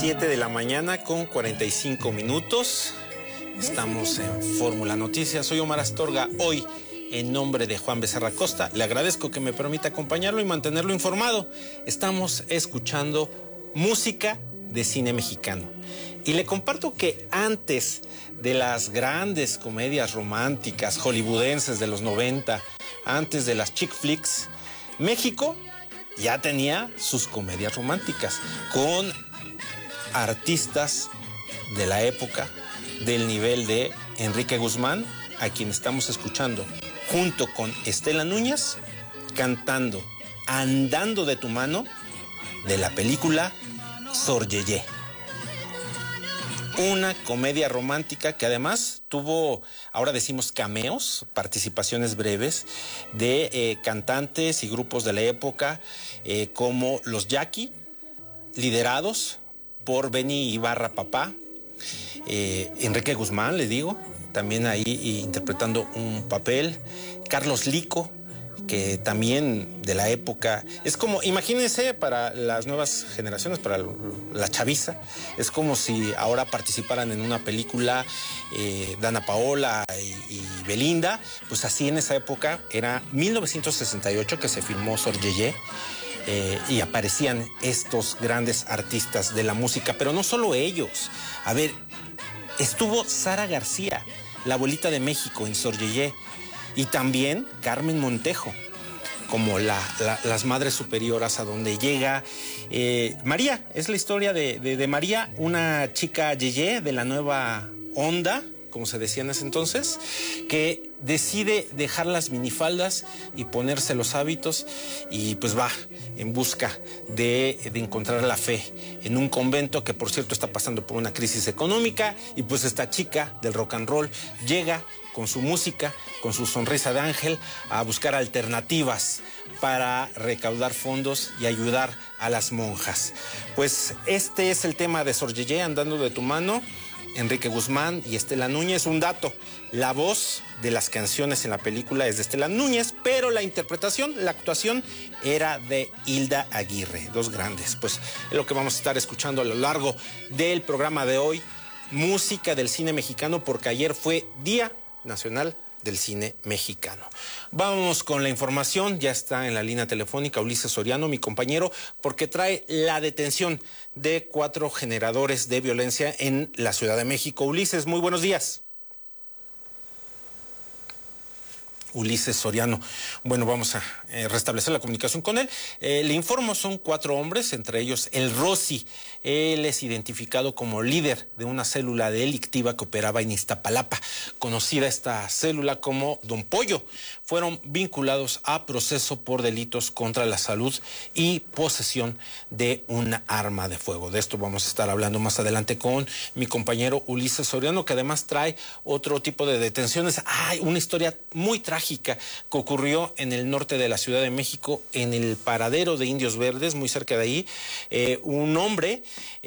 7 de la mañana con 45 minutos. Estamos en Fórmula Noticias. Soy Omar Astorga. Hoy, en nombre de Juan Becerra Costa, le agradezco que me permita acompañarlo y mantenerlo informado. Estamos escuchando música de cine mexicano. Y le comparto que antes de las grandes comedias románticas hollywoodenses de los 90, antes de las chick flicks, México ya tenía sus comedias románticas con artistas de la época del nivel de Enrique Guzmán, a quien estamos escuchando, junto con Estela Núñez, cantando Andando de tu mano, de la película Sor Yeye. Una comedia romántica que además tuvo, ahora decimos cameos, participaciones breves de cantantes y grupos de la época, como los Jackie, liderados por Benny Ibarra Papá, Enrique Guzmán, le digo, también ahí interpretando un papel, Carlos Lico, que también de la época, es como, imagínense para las nuevas generaciones, para la chaviza, es como si ahora participaran en una película Dana Paola y Belinda, pues así en esa época, era 1968 que se filmó Sor Yeye, y aparecían estos grandes artistas de la música, pero no solo ellos. A ver, estuvo Sara García, la abuelita de México en Sor Yeye, y también Carmen Montejo, como las madres superioras a donde llega. María, es la historia de María, una chica yeye de la nueva onda, como se decía en ese entonces, que decide dejar las minifaldas y ponerse los hábitos y pues va en busca de encontrar la fe en un convento que, por cierto, está pasando por una crisis económica, y pues esta chica del rock and roll llega con su música, con su sonrisa de ángel, a buscar alternativas para recaudar fondos y ayudar a las monjas. Pues este es el tema de Sor Yeye, Andando de tu mano, Enrique Guzmán y Estela Núñez. Un dato: la voz de las canciones en la película es de Estela Núñez, pero la interpretación, la actuación era de Hilda Aguirre, dos grandes. Pues es lo que vamos a estar escuchando a lo largo del programa de hoy, música del cine mexicano, porque ayer fue Día Nacional del Cine Mexicano. Vamos con la información. Ya está en la línea telefónica Ulises Soriano, mi compañero, porque trae la detención de 4 generadores de violencia en la Ciudad de México. Ulises, muy buenos días. Ulises Soriano. Bueno, vamos a restablecer la comunicación con él. Le informo, son 4 hombres, entre ellos el Rosy. Él es identificado como líder de una célula delictiva que operaba en Iztapalapa, conocida esta célula como Don Pollo. Fueron vinculados a proceso por delitos contra la salud y posesión de una arma de fuego. De esto vamos a estar hablando más adelante con mi compañero Ulises Soriano, que además trae otro tipo de detenciones. Hay una historia muy trágica que ocurrió en el norte de la Ciudad de México, en el paradero de Indios Verdes, muy cerca de ahí. Un hombre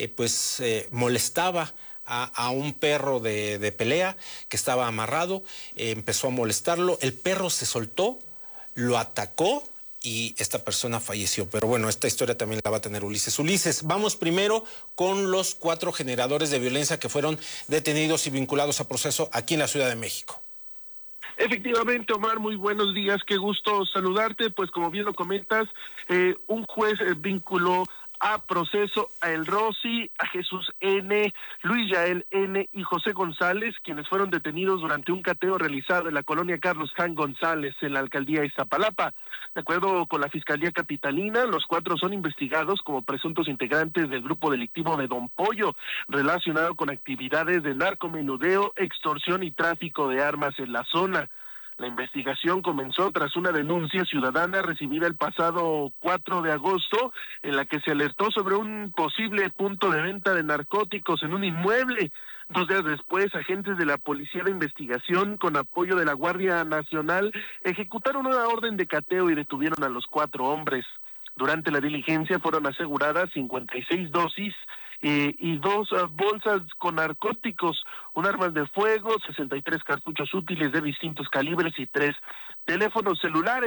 molestaba a un perro de pelea que estaba amarrado, empezó a molestarlo, el perro se soltó, lo atacó y esta persona falleció. Pero bueno, esta historia también la va a tener Ulises. Ulises, vamos primero con los 4 generadores de violencia que fueron detenidos y vinculados a proceso aquí en la Ciudad de México. Efectivamente, Omar, muy buenos días, qué gusto saludarte. Pues como bien lo comentas, un juez vinculó a proceso a El Rosy, a Jesús N., Luis Yael N. y José González, quienes fueron detenidos durante un cateo realizado en la colonia Carlos Jan González, en la alcaldía de Iztapalapa. De acuerdo con la Fiscalía Capitalina, los 4 son investigados como presuntos integrantes del grupo delictivo de Don Pollo, relacionado con actividades de narcomenudeo, extorsión y tráfico de armas en la zona. La investigación comenzó tras una denuncia ciudadana recibida el pasado 4 de agosto, en la que se alertó sobre un posible punto de venta de narcóticos en un inmueble. 2 días después, agentes de la Policía de Investigación, con apoyo de la Guardia Nacional, ejecutaron una orden de cateo y detuvieron a los 4 hombres. Durante la diligencia fueron aseguradas 56 dosis y 2 bolsas con narcóticos, un arma de fuego, 63 cartuchos útiles de distintos calibres y 3 teléfonos celulares.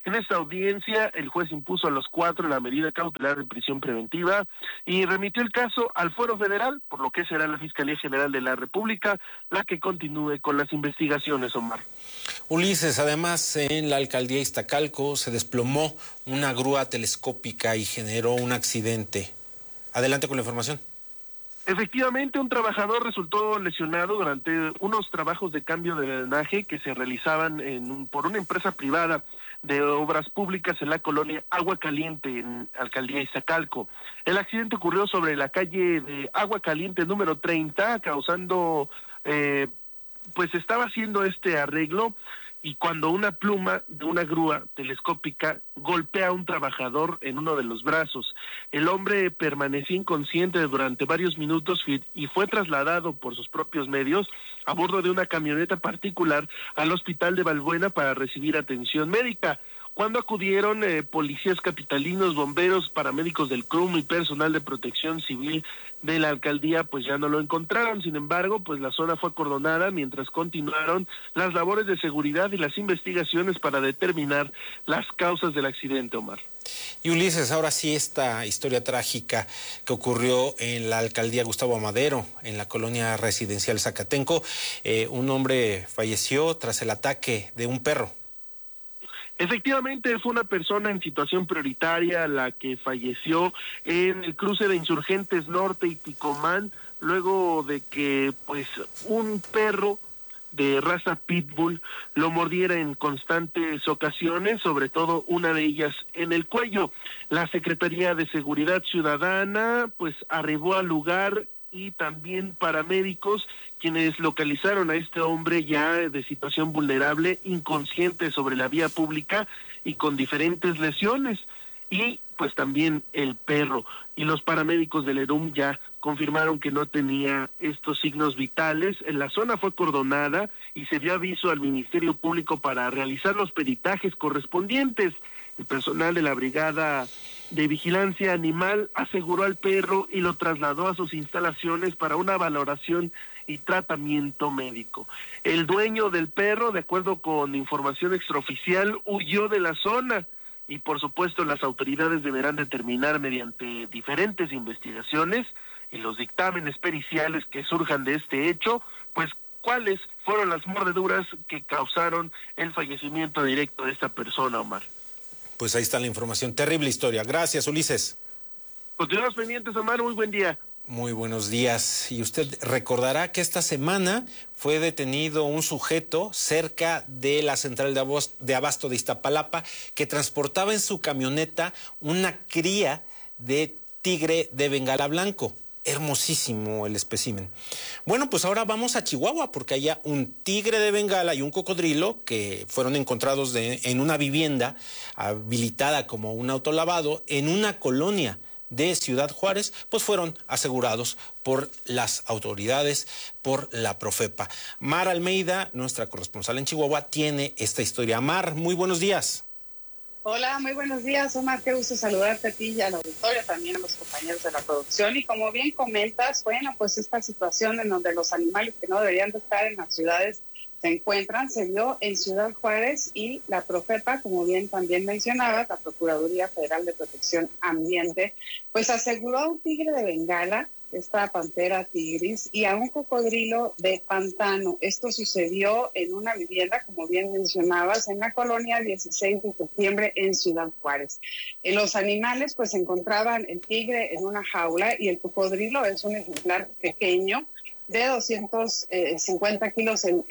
En esta audiencia, el juez impuso a los 4 la medida cautelar de prisión preventiva y remitió el caso al Fuero Federal, por lo que será la Fiscalía General de la República la que continúe con las investigaciones, Omar. Ulises, además en la alcaldía Iztacalco se desplomó una grúa telescópica y generó un accidente. Adelante con la información. Efectivamente, un trabajador resultó lesionado durante unos trabajos de cambio de drenaje que se realizaban por una empresa privada de obras públicas en la colonia Agua Caliente, en Alcaldía Iztacalco. El accidente ocurrió sobre la calle de Agua Caliente número 30, causando, pues estaba haciendo este arreglo, y cuando una pluma de una grúa telescópica golpea a un trabajador en uno de los brazos. El hombre permaneció inconsciente durante varios minutos y fue trasladado por sus propios medios a bordo de una camioneta particular al hospital de Balbuena para recibir atención médica. Cuando acudieron policías capitalinos, bomberos, paramédicos del CRUM y personal de protección civil de la alcaldía, pues ya no lo encontraron. Sin embargo, pues la zona fue acordonada mientras continuaron las labores de seguridad y las investigaciones para determinar las causas del accidente, Omar. Y Ulises, ahora sí esta historia trágica que ocurrió en la alcaldía Gustavo Amadero, en la colonia residencial Zacatenco. Un hombre falleció tras el ataque de un perro. Efectivamente, fue una persona en situación prioritaria la que falleció en el cruce de Insurgentes Norte y Ticomán, luego de que pues un perro de raza pitbull lo mordiera en constantes ocasiones, sobre todo una de ellas en el cuello. La Secretaría de Seguridad Ciudadana pues arribó al lugar y también paramédicos, quienes localizaron a este hombre ya de situación vulnerable, inconsciente sobre la vía pública y con diferentes lesiones, y pues también el perro. Y los paramédicos del ERUM ya confirmaron que no tenía estos signos vitales. En la zona fue cordonada y se dio aviso al Ministerio Público para realizar los peritajes correspondientes. El personal de la Brigada de Vigilancia Animal aseguró al perro y lo trasladó a sus instalaciones para una valoración y tratamiento médico. El dueño del perro, de acuerdo con información extraoficial, huyó de la zona y por supuesto las autoridades deberán determinar mediante diferentes investigaciones y los dictámenes periciales que surjan de este hecho, pues cuáles fueron las mordeduras que causaron el fallecimiento directo de esta persona, Omar. Pues ahí está la información. Terrible historia. Gracias, Ulises. Continuamos pendientes, Omar. Muy buen día. Muy buenos días. Y usted recordará que esta semana fue detenido un sujeto cerca de la central de abasto de Iztapalapa que transportaba en su camioneta una cría de tigre de Bengala blanco. Hermosísimo el espécimen. Bueno, pues ahora vamos a Chihuahua porque allá un tigre de Bengala y un cocodrilo que fueron encontrados en una vivienda habilitada como un autolavado en una colonia de Ciudad Juárez, pues fueron asegurados por las autoridades, por la Profepa. Mar Almeida, nuestra corresponsal en Chihuahua, tiene esta historia. Mar, muy buenos días. Hola, muy buenos días, Omar, qué gusto saludarte a ti y al auditorio, también a los compañeros de la producción. Y como bien comentas, bueno, pues esta situación en donde los animales que no deberían de estar en las ciudades se encuentran, se dio en Ciudad Juárez y la Profepa, como bien también mencionabas, la Procuraduría Federal de Protección Ambiente, pues aseguró a un tigre de Bengala, esta pantera tigris, y a un cocodrilo de pantano. Esto sucedió en una vivienda, como bien mencionabas, en la colonia 16 de septiembre en Ciudad Juárez. Los animales pues se encontraban el tigre en una jaula y el cocodrilo es un ejemplar pequeño de 250 kilos el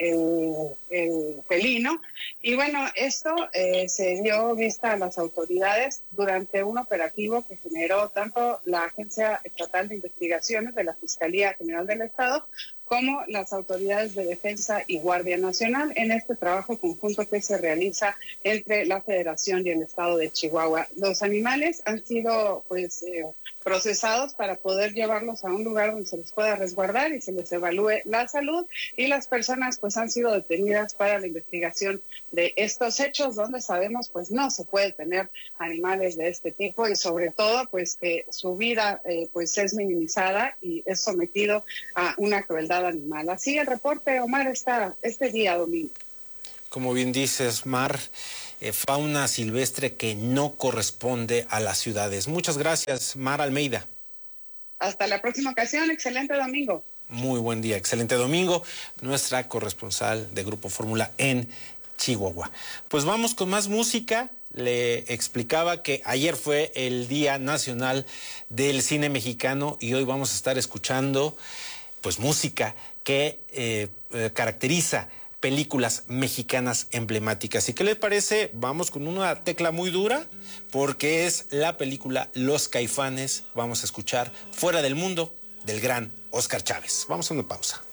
felino. Y bueno, esto se dio vista a las autoridades durante un operativo que generó tanto la Agencia Estatal de Investigaciones de la Fiscalía General del Estado como las autoridades de defensa y Guardia Nacional en este trabajo conjunto que se realiza entre la Federación y el Estado de Chihuahua. Los animales han sido pues procesados para poder llevarlos a un lugar donde se les pueda resguardar y se les evalúe la salud, y las personas pues han sido detenidas para la investigación de estos hechos donde sabemos pues no se puede tener animales de este tipo y sobre todo pues que su vida pues es minimizada y es sometido a una crueldad animal. Así el reporte, Omar, está este día domingo. Como bien dices, Mar, fauna silvestre que no corresponde a las ciudades. Muchas gracias, Mar Almeida. Hasta la próxima ocasión, excelente domingo. Muy buen día, excelente domingo, nuestra corresponsal de Grupo Fórmula en Chihuahua. Pues vamos con más música. Le explicaba que ayer fue el Día Nacional del Cine Mexicano y hoy vamos a estar escuchando pues música que caracteriza películas mexicanas emblemáticas. ¿Y qué le parece? Vamos con una tecla muy dura porque es la película Los Caifanes. Vamos a escuchar Fuera del Mundo del gran Óscar Chávez. Vamos a una pausa.